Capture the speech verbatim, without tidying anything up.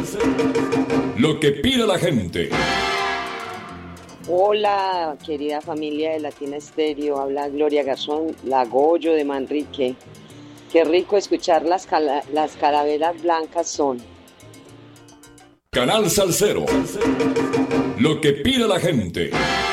Lo que pide la gente. Hola, querida familia de Latina Estéreo, habla Gloria Garzón, la Goyo de Manrique. Qué rico escuchar las, cala- las calaveras blancas son. Canal Salcero. Lo que pide la gente.